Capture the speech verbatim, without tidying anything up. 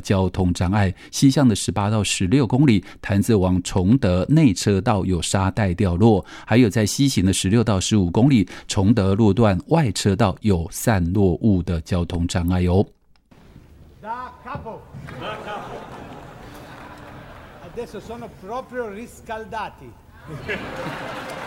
交通障碍。西向的十八到十六公里，潭子往崇德内车道有沙袋掉落，还有在西行的十六到十五公里，崇德路段外车道有散落物的交通障碍哦。 Da capo. Da capo. Adesso sono proprio riscaldati.